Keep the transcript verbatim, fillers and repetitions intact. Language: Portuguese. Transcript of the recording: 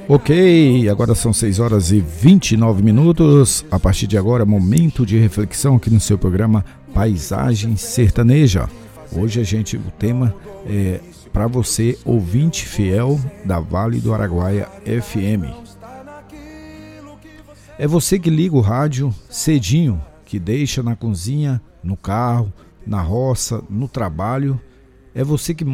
Ok, agora são seis horas e vinte e nove minutos. A partir de agora, momento de reflexão aqui no seu programa Paisagem Sertaneja. Hoje a gente, o tema é para você, ouvinte fiel da Vale do Araguaia F M. É você que liga o rádio cedinho, que deixa na cozinha, no carro, na roça, no trabalho. É você que